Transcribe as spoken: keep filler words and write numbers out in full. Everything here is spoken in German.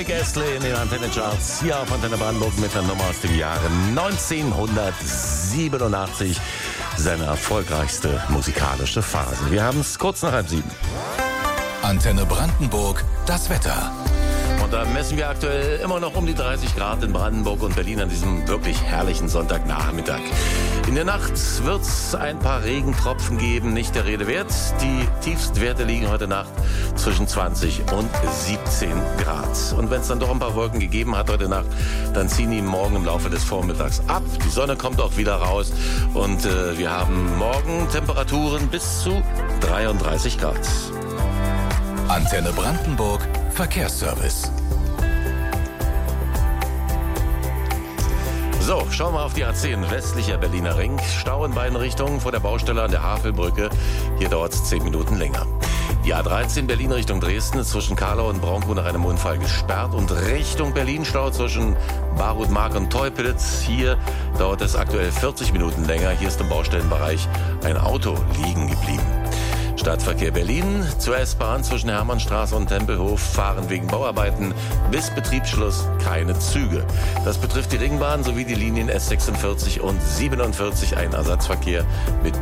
Rick Astley in den Antenne-Charts hier auf Antenne Brandenburg mit der Nummer aus dem Jahre neunzehnhundertsiebenundachtzig. Seine erfolgreichste musikalische Phase. Wir haben es kurz nach halb sieben. Antenne Brandenburg, das Wetter. Und da messen wir aktuell immer noch um die dreißig Grad in Brandenburg und Berlin an diesem wirklich herrlichen Sonntagnachmittag. In der Nacht wird es ein paar Regentropfen geben, nicht der Rede wert. Die Tiefstwerte liegen heute Nacht zwischen zwanzig und siebzehn Grad. Und wenn es dann doch ein paar Wolken gegeben hat heute Nacht, dann ziehen die morgen im Laufe des Vormittags ab. Die Sonne kommt auch wieder raus und äh, wir haben morgen Temperaturen bis zu dreiunddreißig Grad. Antenne Brandenburg, Verkehrsservice. So, schauen wir auf die A zehn, westlicher Berliner Ring. Stau in beiden Richtungen vor der Baustelle an der Havelbrücke. Hier dauert es zehn Minuten länger. Die A dreizehn Berlin Richtung Dresden ist zwischen Karlau und Bronkow nach einem Unfall gesperrt. Und Richtung Berlin Stau zwischen Barutmark und Teupitz. Hier dauert es aktuell vierzig Minuten länger. Hier ist im Baustellenbereich ein Auto liegen geblieben. Stadtverkehr Berlin zur S-Bahn zwischen Hermannstraße und Tempelhof fahren wegen Bauarbeiten bis Betriebsschluss keine Züge. Das betrifft die Ringbahn sowie die Linien S sechsundvierzig und siebenundvierzig, ein Ersatzverkehr mit